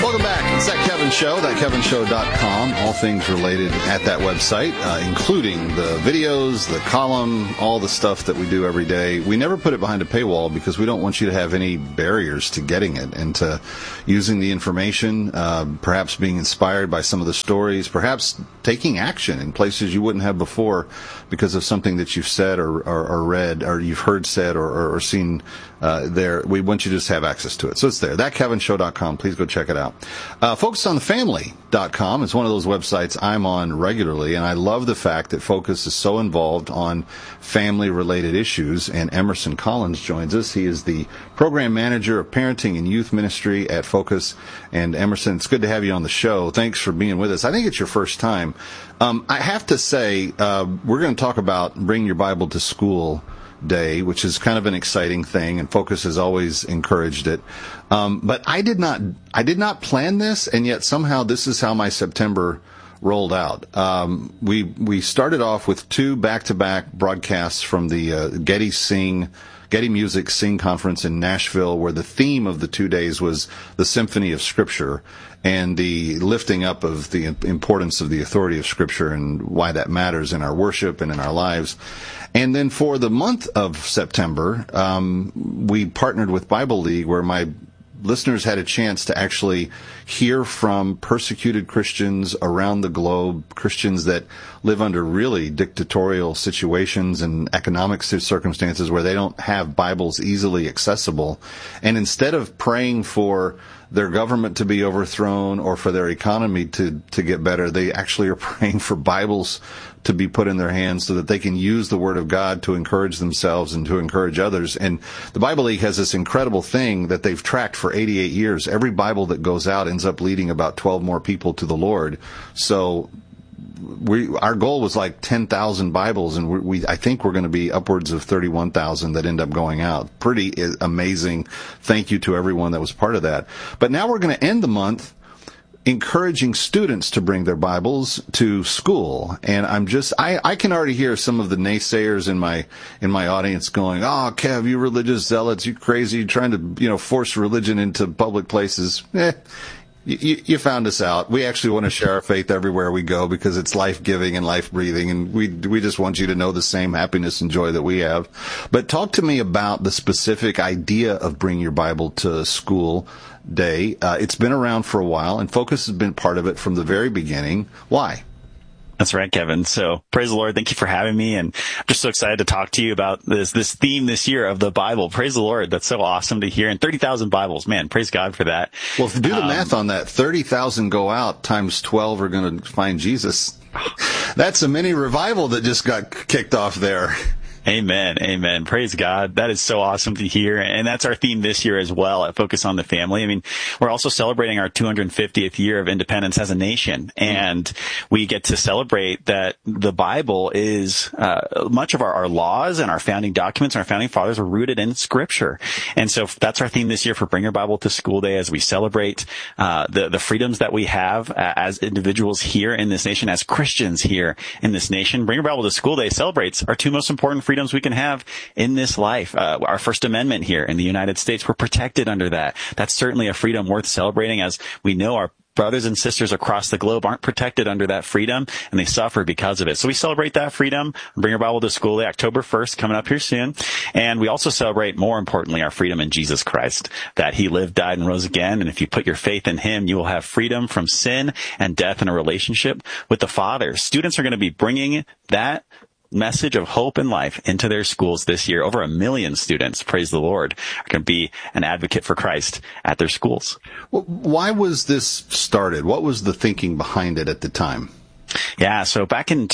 Welcome back. It's That Kevin Show, thatkevinshow.com. All things related at that website, including the videos, the column, all the stuff that we do every day. We never put it behind a paywall because we don't want you to have any barriers to getting it and to using the information, perhaps being inspired by some of the stories, perhaps taking action in places you wouldn't have before because of something that you've said or read or you've heard said or seen there. We want you to just have access to it. So it's there, thatkevinshow.com. Please go check it out. FocusOnTheFamily.com is one of those websites I'm on regularly, and I love the fact that Focus is so involved on family-related issues, and Emerson Collins joins us. He is the Program Manager of Parenting and Youth Ministry at Focus. And Emerson, it's good to have you on the show. Thanks for being with us. I think it's your first time. I have to say, we're going to talk about Bring Your Bible to School Day, which is kind of an exciting thing, and Focus has always encouraged it. But I did not plan this, and yet somehow this is how my September rolled out. We started off with 2 back-to-back broadcasts from the Getty Music Sing Conference in Nashville, where the theme of the 2 days was the Symphony of Scripture and the lifting up of the importance of the authority of Scripture and why that matters in our worship and in our lives. And then for the month of September, we partnered with Bible League, where my listeners had a chance to actually hear from persecuted Christians around the globe, Christians that live under really dictatorial situations and economic circumstances where they don't have Bibles easily accessible. And instead of praying for their government to be overthrown or for their economy to get better, they actually are praying for Bibles to be put in their hands so that they can use the Word of God to encourage themselves and to encourage others. And the Bible League has this incredible thing that they've tracked for 88 years. Every Bible that goes out ends up leading about 12 more people to the Lord. So our goal was like 10,000 Bibles, and I think we're going to be upwards of 31,000 that end up going out. Pretty amazing. Thank you to everyone that was part of that. But now we're going to end the month encouraging students to bring their Bibles to school. And I can already hear some of the naysayers in my audience going, "Oh, Kev, you religious zealots, you crazy, trying to, force religion into public places." You found us out. We actually want to share our faith everywhere we go because it's life-giving and life-breathing, and we just want you to know the same happiness and joy that we have. But talk to me about the specific idea of Bring Your Bible to School Day. It's been around for a while, and Focus has been part of it from the very beginning. Why? That's right, Kevin. So praise the Lord. Thank you for having me. And I'm just so excited to talk to you about this theme this year of the Bible. Praise the Lord. That's so awesome to hear. And 30,000 Bibles, man, praise God for that. Well, if you do the math on that, 30,000 go out times 12 are going to find Jesus. That's a mini revival that just got kicked off there. Amen. Amen. Praise God. That is so awesome to hear. And that's our theme this year as well at Focus on the Family. I mean, we're also celebrating our 250th year of independence as a nation. And we get to celebrate that the Bible is, much of our laws and our founding documents and our founding fathers are rooted in Scripture. And so that's our theme this year for Bring Your Bible to School Day as we celebrate, the freedoms that we have as individuals here in this nation, as Christians here in this nation. Bring Your Bible to School Day celebrates our 2 most important freedoms we can have in this life. Our First Amendment here in the United States, we're protected under that. That's certainly a freedom worth celebrating, as we know our brothers and sisters across the globe aren't protected under that freedom, and they suffer because of it. So we celebrate that freedom. Bring Your Bible to School Day, October 1st, coming up here soon. And we also celebrate, more importantly, our freedom in Jesus Christ, that He lived, died, and rose again. And if you put your faith in Him, you will have freedom from sin and death and a relationship with the Father. Students are going to be bringing that message of hope and life into their schools this year. Over 1 million students, praise the Lord, are going to be an advocate for Christ at their schools. Well, why was this started? What was the thinking behind it at the time? Yeah, so back in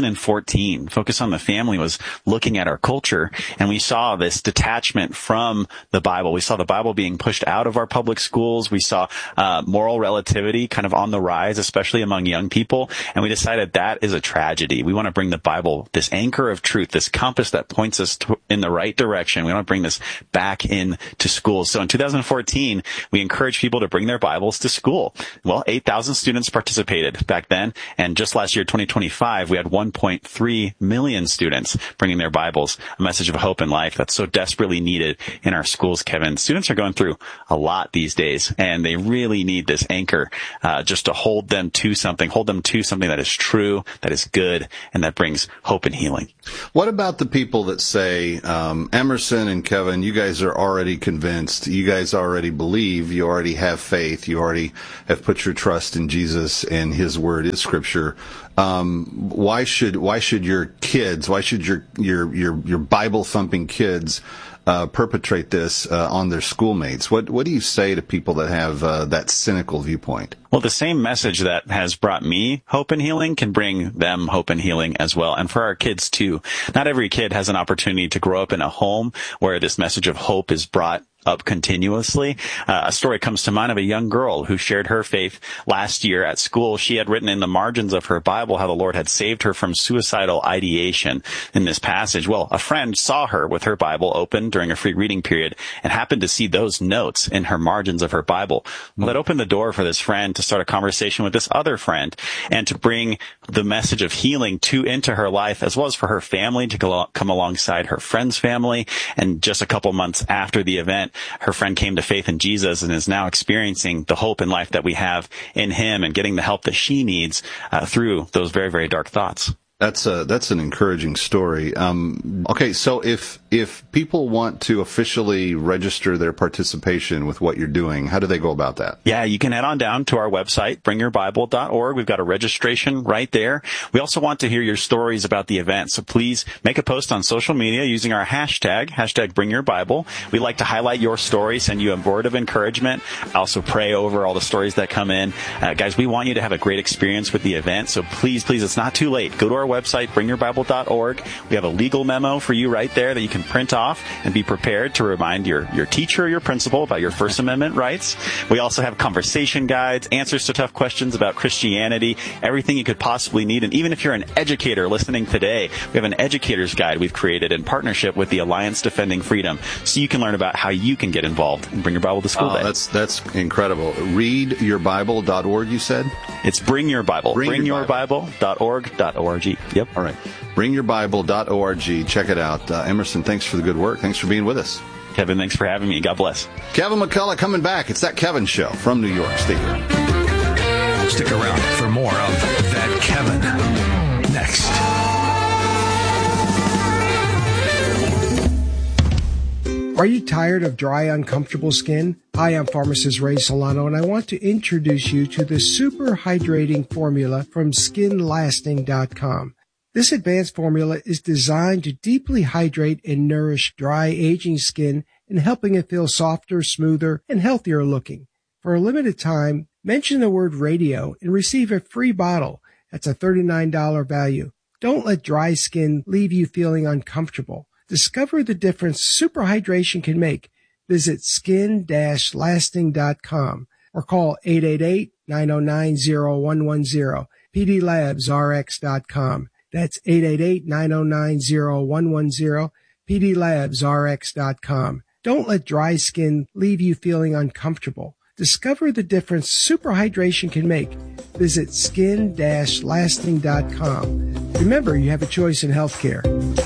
2014, Focus on the Family was looking at our culture, and we saw this detachment from the Bible. We saw the Bible being pushed out of our public schools. We saw moral relativity kind of on the rise, especially among young people, and we decided that is a tragedy. We want to bring the Bible, this anchor of truth, this compass that points us in the right direction. We want to bring this back into schools. So in 2014, we encouraged people to bring their Bibles to school. Well, 8,000 students participated back then, and just last year, 2025, we had 1.3 million students bringing their Bibles, a message of hope and life that's so desperately needed in our schools, Kevin. Students are going through a lot these days, and they really need this anchor just to hold them to something that is true, that is good, and that brings hope and healing. What about the people that say, Emerson and Kevin, you guys are already convinced, you guys already believe, you already have faith, you already have put your trust in Jesus and His Word is Scripture. Why should your kids, why should your Bible thumping kids perpetrate this on their schoolmates? What do you say to people that have that cynical viewpoint? Well, the same message that has brought me hope and healing can bring them hope and healing as well. And for our kids too. Not every kid has an opportunity to grow up in a home where this message of hope is brought up continuously. A story comes to mind of a young girl who shared her faith last year at school. She had written in the margins of her Bible how the Lord had saved her from suicidal ideation in this passage. Well, a friend saw her with her Bible open during a free reading period and happened to see those notes in her margins of her Bible. Well, that opened the door for this friend to start a conversation with this other friend and to bring the message of healing into her life, as well as for her family to come alongside her friend's family. And just a couple months after the event, her friend came to faith in Jesus and is now experiencing the hope and life that we have in Him and getting the help that she needs through those very, very dark thoughts. That's an encouraging story. Okay, so if people want to officially register their participation with what you're doing, how do they go about that? Yeah, you can head on down to our website, bringyourbible.org. We've got a registration right there. We also want to hear your stories about the event, so please make a post on social media using our hashtag #BringYourBible. We'd like to highlight your story, send you a word of encouragement, also pray over all the stories that come in. Guys, we want you to have a great experience with the event, so please, it's not too late. Go to our website, bringyourbible.org. We have a legal memo for you right there that you can print off and be prepared to remind your teacher or your principal about your First Amendment rights. We also have conversation guides, answers to tough questions about Christianity, everything you could possibly need. And even if you're an educator listening today, we have an educator's guide we've created in partnership with the Alliance Defending Freedom, so you can learn about how you can get involved and bring your Bible to school day. That's incredible. Readyourbible.org, you said? It's Bring Your Bible. Bringyourbible.org.org. Yep. All right. Bringyourbible.org. Check it out. Emerson, thanks for the good work. Thanks for being with us. Kevin, thanks for having me. God bless. Kevin McCullough coming back. It's That Kevin Show from New York. Stay here. Stick around for more of That Kevin next. Are you tired of dry, uncomfortable skin? Hi, I'm pharmacist Ray Solano, and I want to introduce you to the Super Hydrating Formula from SkinLasting.com. This advanced formula is designed to deeply hydrate and nourish dry, aging skin and helping it feel softer, smoother, and healthier looking. For a limited time, mention the word radio and receive a free bottle. That's a $39 value. Don't let dry skin leave you feeling uncomfortable. Discover the difference super hydration can make. Visit skin-lasting.com or call 888-909-0110, pdlabsrx.com. That's 888-909-0110, pdlabsrx.com. Don't let dry skin leave you feeling uncomfortable. Discover the difference super hydration can make. Visit skin-lasting.com. Remember, you have a choice in healthcare.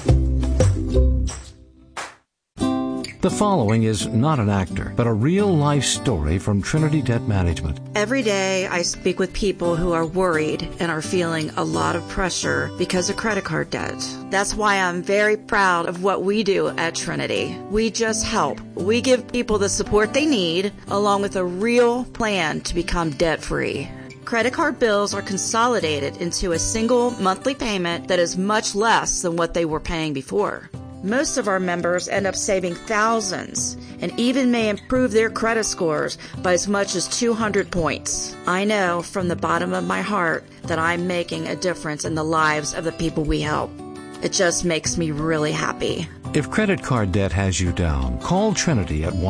The following is not an actor, but a real-life story from Trinity Debt Management. Every day I speak with people who are worried and are feeling a lot of pressure because of credit card debt. That's why I'm very proud of what we do at Trinity. We just help. We give people the support they need, along with a real plan to become debt-free. Credit card bills are consolidated into a single monthly payment that is much less than what they were paying before. Most of our members end up saving thousands and even may improve their credit scores by as much as 200 points. I know from the bottom of my heart that I'm making a difference in the lives of the people we help. It just makes me really happy. If credit card debt has you down, call Trinity at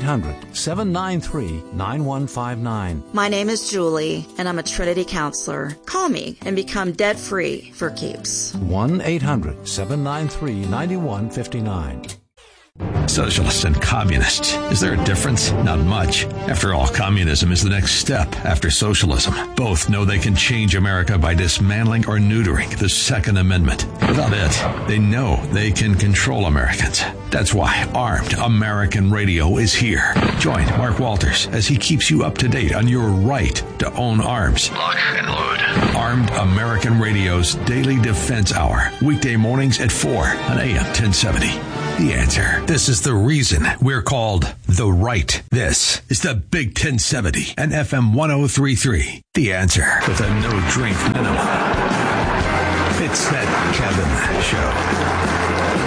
1-800-793-9159. My name is Julie, and I'm a Trinity counselor. Call me and become debt-free for keeps. 1-800-793-9159. Socialists and communists. Is there a difference? Not much. After all, communism is the next step after socialism. Both know they can change America by dismantling or neutering the Second Amendment. Without it, they know they can control Americans. That's why Armed American Radio is here. Join Mark Walters as he keeps you up to date on your right to own arms. Lock and load. Armed American Radio's Daily Defense Hour. Weekday mornings at 4 on AM 1070. The Answer. This is the reason we're called The Right. This is the Big 1070 and FM 1033. The Answer. With a no drink minimum. It's that Kevin Show.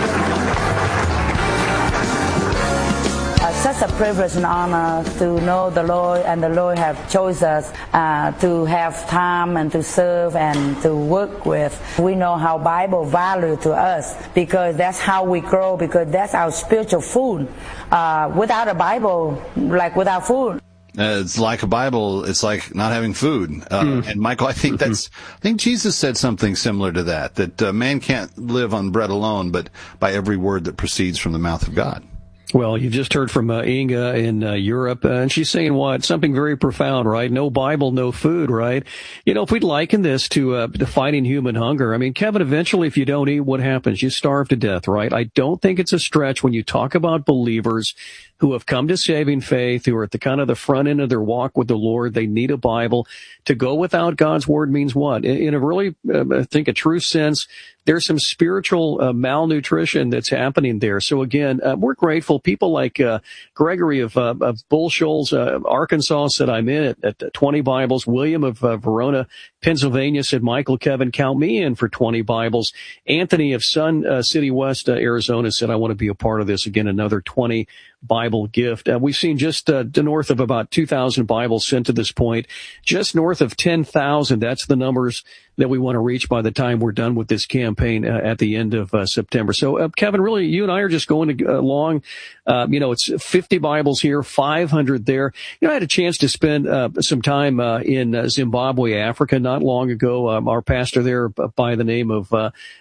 Such a privilege and honor to know the Lord, and the Lord have chosen us to have time and to serve and to work with. We know how Bible value to us because that's how we grow, because that's our spiritual food. Without a Bible, like without food. It's like a Bible. It's like not having food. And Michael, I think Jesus said something similar to that man can't live on bread alone, but by every word that proceeds from the mouth of God. Well, you just heard from Inga in Europe, and she's saying what? Something very profound, right? No Bible, no food, right? You know, if we'd liken this to fighting human hunger, I mean, Kevin, eventually if you don't eat, what happens? You starve to death, right? I don't think it's a stretch when you talk about believers who have come to saving faith, who are at the kind of the front end of their walk with the Lord. They need a Bible. To go without God's Word means what? In a really, I think, a true sense, there's some spiritual malnutrition that's happening there. So again, we're grateful. People like Gregory of Bull Shoals, Arkansas, said I'm in at 20 Bibles. William of Verona, Pennsylvania, said, Michael, Kevin, count me in for 20 Bibles. Anthony of Sun City West, Arizona, said, I want to be a part of this. Again, another 20 Bible gift. We've seen just north of about 2,000 Bibles sent to this point, just north of 10,000. That's the numbers that we want to reach by the time we're done with this campaign at the end of September. So, Kevin, really, you and I are just going along. It's 50 Bibles here, 500 there. You know, I had a chance to spend some time in Zimbabwe, Africa, not long ago. Our pastor there by the name of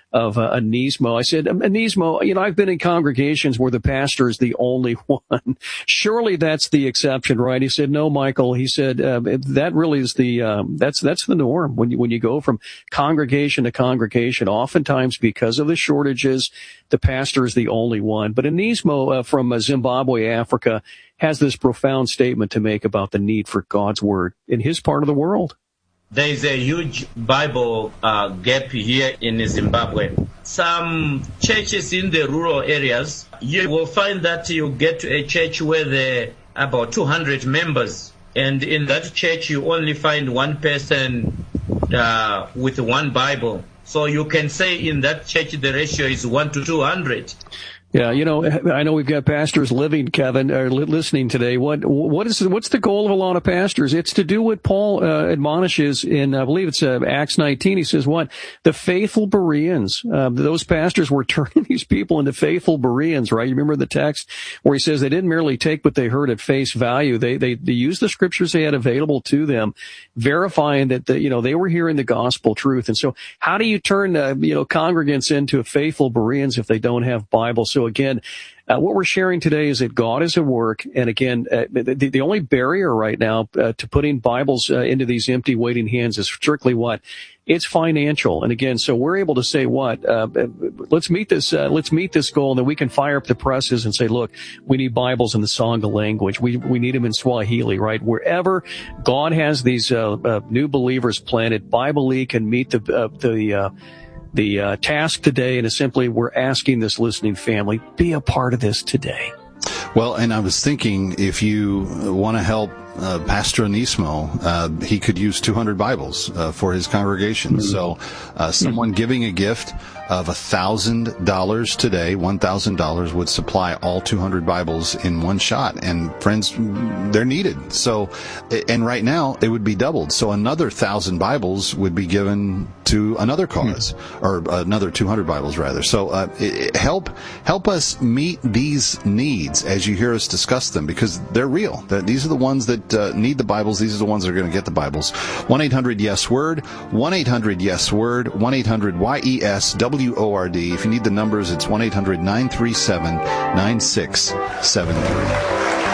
Anismo. I said, Anismo, you know, I've been in congregations where the pastor is the only one. Surely that's the exception, right? He said, no, Michael. He said, that really is that's the norm when you go from congregation to congregation. Oftentimes because of the shortages, the pastor is the only one. But Anismo from Zimbabwe, Africa, has this profound statement to make about the need for God's Word in his part of the world. There is a huge Bible gap here in Zimbabwe. Some churches in the rural areas, you will find that you get to a church where there are about 200 members. And in that church, you only find one person with one Bible. So you can say in that church, the ratio is 1 to 200. Yeah, you know, I know we've got pastors living, Kevin, listening today. What's the goal of a lot of pastors? It's to do what Paul admonishes in, I believe it's Acts 19. He says what? The faithful Bereans. Those pastors were turning these people into faithful Bereans, right? You remember the text where he says they didn't merely take what they heard at face value. They used the scriptures they had available to them, verifying that they were hearing the gospel truth. And so how do you turn congregants into faithful Bereans if they don't have Bibles? So again, what we're sharing today is that God is at work. And again, the only barrier right now to putting Bibles into these empty waiting hands is strictly what? It's financial. And again, so we're able to say what? Let's meet this goal, and then we can fire up the presses and say, look, we need Bibles in the Sangha language. We need them in Swahili, right? Wherever God has these new believers planted, Bible League can meet the task today, and is simply we're asking this listening family, be a part of this today. Well, and I was thinking, if you want to help Pastor Anismo, he could use 200 Bibles for his congregation. Mm-hmm. So someone giving a gift of $1,000 today, $1,000 would supply all 200 Bibles in one shot. And friends, they're needed. So, and right now it would be doubled. So another 1,000 Bibles would be given to another cause, or another 200 Bibles rather. So help us meet these needs as you hear us discuss them, because they're real. These are the ones that that need the Bibles, these are the ones that are going to get the Bibles. 1-800-YES-WORD, 1-800-YES-WORD, 1-800-YES-WORD. If you need the numbers, it's 1-800-937-9673.